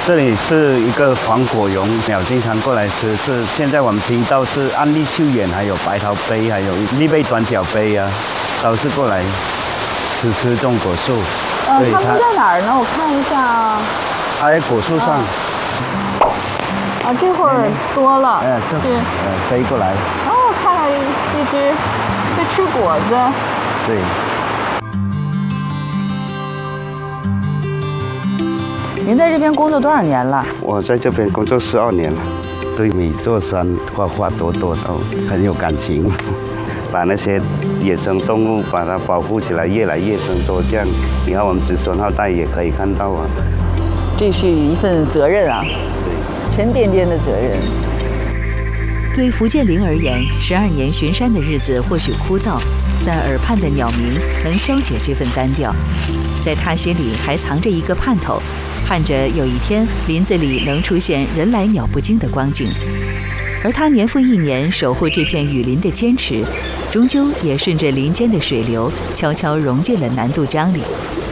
这里是一个黄果蛹，鸟经常过来吃。现在我们听到是安利秀眼，还有白桃鹎，还有丽贝短脚鹎啊，都是过来吃这种果树。 他们在哪儿呢？我看一下啊。 它在果树上。 这会儿多了。 飞过来。 哦，看到一只在吃果子。 对。 您在这边工作多少年了？ 我在这边工作12年了，对每座山花花朵朵都很有感情，把那些野生动物把它保护起来，越来越增多，这样以后我们子孙后代也可以看到啊。 这是一份责任啊，对，沉甸甸的责任。 对福建林而言，12年巡山的日子或许枯燥，但耳畔的鸟鸣能消解这份单调。在他心里还藏着一个盼头，盼着有一天林子里能出现人来鸟不惊的光景。而他年复一年守护这片雨林的坚持，终究也顺着林间的水流悄悄融进了南渡江里。